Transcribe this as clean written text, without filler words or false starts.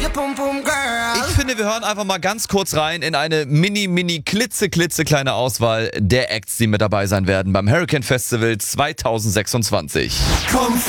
Ich finde, wir hören einfach mal ganz kurz rein in eine klitzekleine Auswahl der Acts, die mit dabei sein werden beim Hurricane Festival 2026. Komm